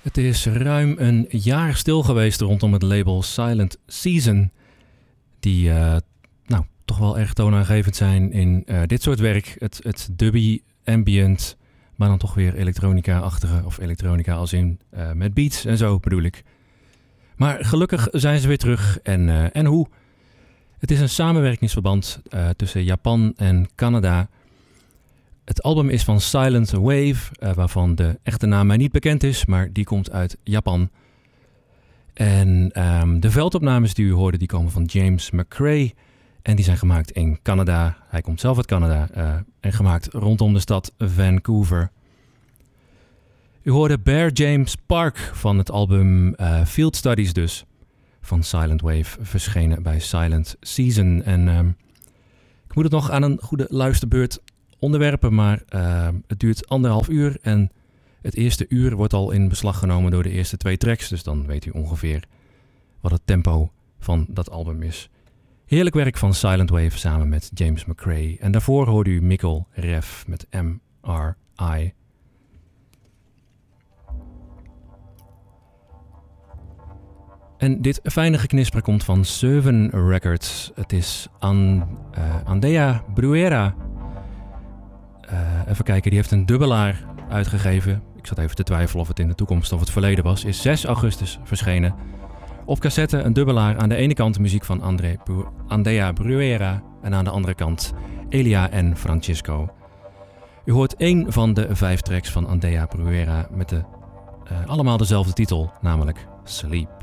Het is ruim een jaar stil geweest rondom het label Silent Season, die toch wel erg toonaangevend zijn in dit soort werk. Het dubby, ambient, maar dan toch weer elektronica-achtige, of elektronica als in met beats en zo bedoel ik. Maar gelukkig zijn ze weer terug en hoe? Het is een samenwerkingsverband tussen Japan en Canada. Het album is van Silent Wave, waarvan de echte naam mij niet bekend is, maar die komt uit Japan. En de veldopnames die u hoorde, die komen van James McCrae. En die zijn gemaakt in Canada. Hij komt zelf uit Canada en gemaakt rondom de stad Vancouver. U hoorde Bear James Park van het album Field Studies dus. Van Silent Wave, verschenen bij Silent Season. En ik moet het nog aan een goede luisterbeurt onderwerpen, maar het duurt 1,5 uur. En het eerste uur wordt al in beslag genomen door de eerste 2 tracks. Dus dan weet u ongeveer wat het tempo van dat album is. Heerlijk werk van Silent Wave samen met James McCrae. En daarvoor hoorde u Mikkel Ref met MRI. En dit fijne geknisper komt van Seven Records. Het is Andrea Bruera. Even kijken, die heeft een dubbelaar uitgegeven. Ik zat even te twijfelen of het in de toekomst of het verleden was. Is 6 augustus verschenen. Op cassette een dubbelaar. Aan de ene kant muziek van Andrea Bruera. En aan de andere kant Elia en Francisco. U hoort 1 van de 5 tracks van Andrea Bruera met allemaal dezelfde titel, namelijk Sleep.